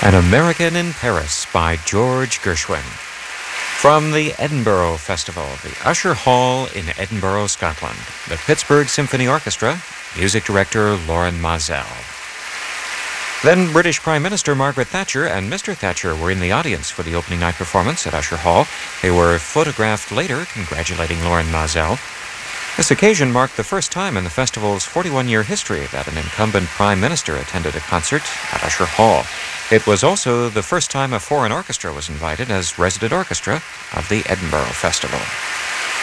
An American in Paris by George Gershwin. From the Edinburgh Festival, the Usher Hall in Edinburgh, Scotland. The Pittsburgh Symphony Orchestra, music director Lorin Maazel. Then British Prime Minister Margaret Thatcher and Mr. Thatcher were in the audience for the opening night performance at Usher Hall. They were photographed later, congratulating Lorin Maazel. This occasion marked the first time in the festival's 41-year history that an incumbent prime minister attended a concert at Usher Hall. It was also the first time a foreign orchestra was invited as resident orchestra of the Edinburgh Festival.